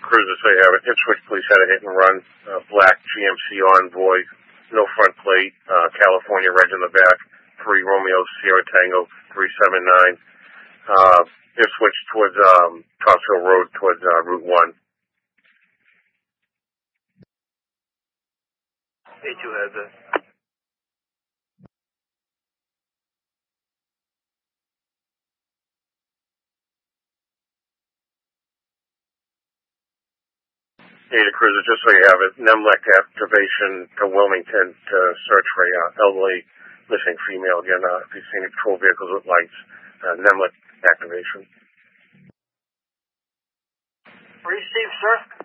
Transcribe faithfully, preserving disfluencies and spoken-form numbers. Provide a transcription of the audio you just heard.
Cruiser, so you have it. Ipswich Police had a hit and run. Uh, black G M C Envoy, no front plate, uh, California Red in the back, three Romeo Sierra Tango, three seven nine. Uh, Ipswich towards um, Topsfield Road towards uh, Route one. A two has a... Data Cruiser, just so you have it, NEMLEC activation to Wilmington to search for a uh, elderly missing female. Again, uh, if you've seen any patrol vehicles with lights, uh, NEMLEC activation. Received, sir.